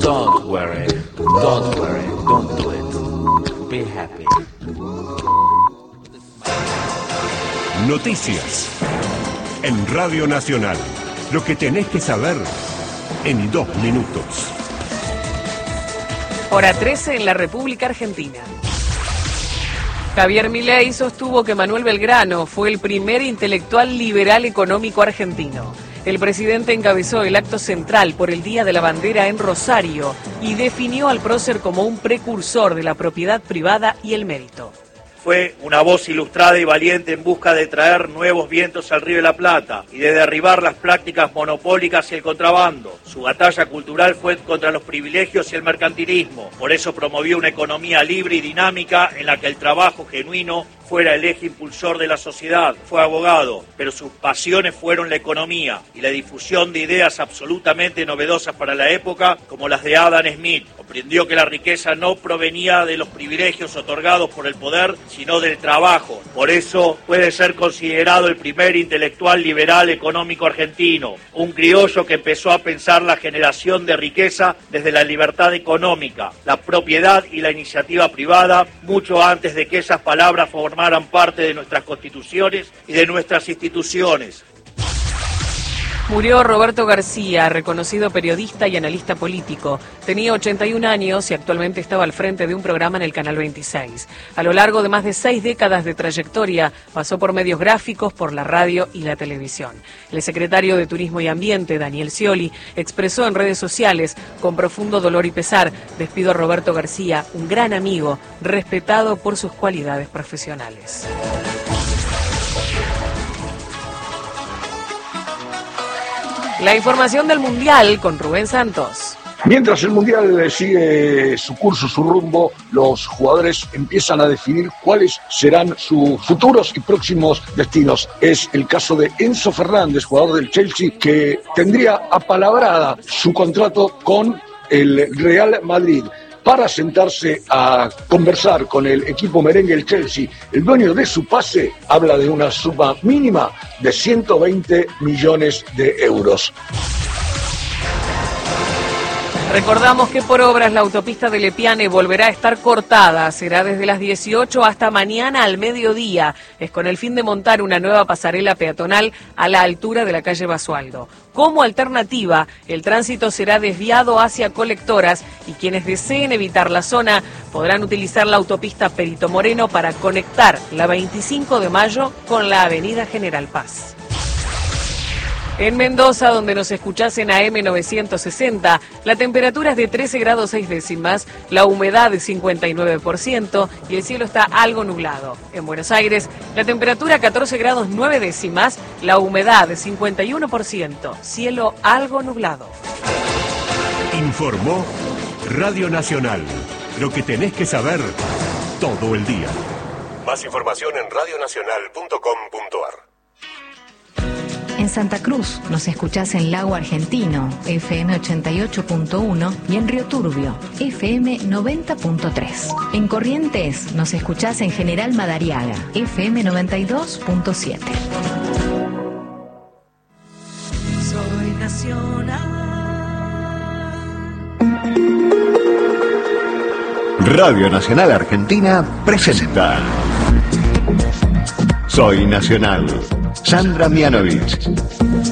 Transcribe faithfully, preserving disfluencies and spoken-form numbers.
Don't worry, don't worry, don't do it. Be happy. Noticias en Radio Nacional. Lo que tenés que saber en dos minutos. Hora trece en la República Argentina. Javier Milei sostuvo que Manuel Belgrano fue el primer intelectual liberal económico argentino. El presidente encabezó el acto central por el Día de la Bandera en Rosario y definió al prócer como un precursor de la propiedad privada y el mérito. Fue una voz ilustrada y valiente en busca de traer nuevos vientos al Río de la Plata y de derribar las prácticas monopólicas y el contrabando. Su batalla cultural fue contra los privilegios y el mercantilismo. Por eso promovió una economía libre y dinámica en la que el trabajo genuino fuera el eje impulsor de la sociedad. Fue abogado, pero sus pasiones fueron la economía y la difusión de ideas absolutamente novedosas para la época, como las de Adam Smith. Comprendió que la riqueza no provenía de los privilegios otorgados por el poder, sino del trabajo. Por eso puede ser considerado el primer intelectual liberal económico argentino, un criollo que empezó a pensar la generación de riqueza desde la libertad económica, la propiedad y la iniciativa privada, mucho antes de que esas palabras formaran parte de nuestras constituciones y de nuestras instituciones. Murió Roberto García, reconocido periodista y analista político. Tenía ochenta y un años y actualmente estaba al frente de un programa en el Canal veintiséis. A lo largo de más de seis décadas de trayectoria, pasó por medios gráficos, por la radio y la televisión. El secretario de Turismo y Ambiente, Daniel Scioli, expresó en redes sociales, con profundo dolor y pesar, despido a Roberto García, un gran amigo, respetado por sus cualidades profesionales. La información del Mundial con Rubén Santos. Mientras el Mundial sigue su curso, su rumbo, los jugadores empiezan a definir cuáles serán sus futuros y próximos destinos. Es el caso de Enzo Fernández, jugador del Chelsea, que tendría apalabrada su contrato con el Real Madrid para sentarse a conversar con el equipo merengue, el Chelsea. El dueño de su pase habla de una suma mínima de ciento veinte millones de euros. Recordamos que por obras la autopista de Lepiane volverá a estar cortada. Será desde las dieciocho hasta mañana al mediodía. Es con el fin de montar una nueva pasarela peatonal a la altura de la calle Basualdo. Como alternativa, el tránsito será desviado hacia Colectoras y quienes deseen evitar la zona podrán utilizar la autopista Perito Moreno para conectar la veinticinco de mayo con la avenida General Paz. En Mendoza, donde nos escuchás en A M novecientos sesenta, la temperatura es de trece grados seis décimas, la humedad de cincuenta y nueve por ciento y el cielo está algo nublado. En Buenos Aires, la temperatura catorce grados nueve décimas, la humedad de cincuenta y uno por ciento, cielo algo nublado. Informó Radio Nacional. Lo que tenés que saber todo el día. Más información en radio nacional punto com punto a r. En Santa Cruz nos escuchás en Lago Argentino, F M ochenta y ocho punto uno, y en Río Turbio, F M noventa punto tres. En Corrientes nos escuchás en General Madariaga, F M noventa y dos punto siete. Soy nacional. Radio Nacional Argentina presenta Soy Nacional. Sandra Mianovich.